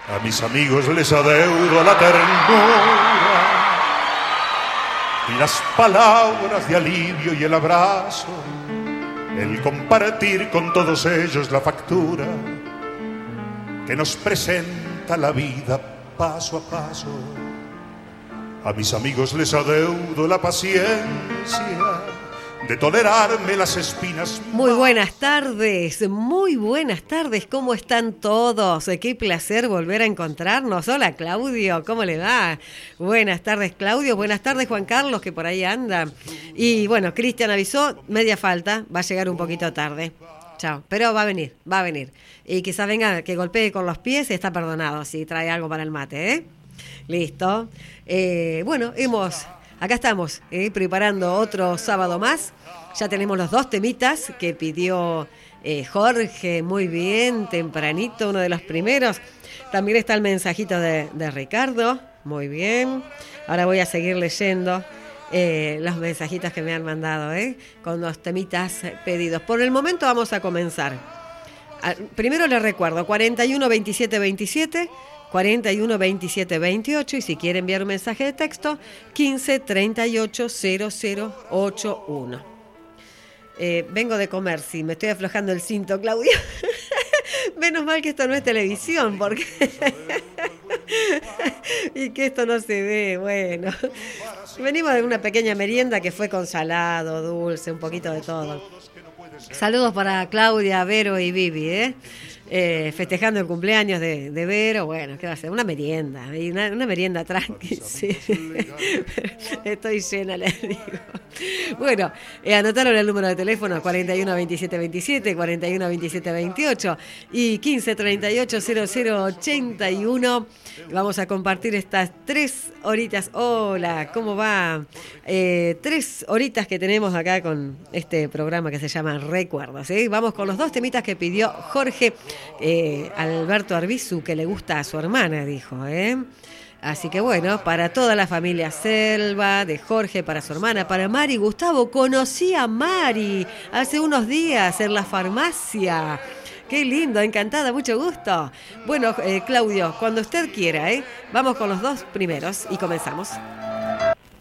A mis amigos les adeudo la ternura y las palabras de alivio y el abrazo, el compartir con todos ellos la factura que nos presenta la vida paso a paso. A mis amigos les adeudo la paciencia de tolerarme las espinas. Muy buenas tardes, ¿cómo están todos? Qué placer volver a encontrarnos. Hola Claudio, ¿cómo le va? Buenas tardes Claudio, buenas tardes Juan Carlos, que por ahí anda. Y bueno, Cristian avisó, media falta, va a llegar un poquito tarde. Chao, pero va a venir. Y quizás venga, que golpee con los pies y está perdonado, si trae algo para el mate, ¿eh? Listo. Bueno, acá estamos preparando otro sábado más. Ya tenemos los dos temitas que pidió Jorge, muy bien, tempranito, uno de los primeros. También está el mensajito de Ricardo, muy bien. Ahora voy a seguir leyendo los mensajitos que me han mandado, con los temitas pedidos. Por el momento vamos a comenzar. Primero les recuerdo, 41 27 27, 41 27 28, y si quiere enviar un mensaje de texto, 15 38 0081. Vengo de comer, sí, me estoy aflojando el cinto, Claudia. Menos mal que esto no es televisión, porque y que esto no se ve, bueno. Venimos de una pequeña merienda que fue con salado, dulce, un poquito de todo. Saludos para Claudia, Vero y Vivi, festejando el cumpleaños de Vero. Bueno, ¿qué va a ser? Una merienda, una merienda tranqui, sí. Estoy llena, les digo. Bueno, anotaron el número de teléfono 41 27 27, 41 27 28 y 15 38 0081. Vamos a compartir estas 3 horitas. Hola, ¿cómo va? 3 horitas que tenemos acá con este programa que se llama Recuerdos. Vamos con los dos temitas que pidió Jorge Alberto Arbizu, que le gusta a su hermana, dijo, Así que bueno, para toda la familia Selva, de Jorge, para su hermana, para Mari. Gustavo, conocí a Mari hace unos días en la farmacia. Qué lindo, encantada, mucho gusto. Bueno, Claudio, cuando usted quiera, vamos con los dos primeros y comenzamos.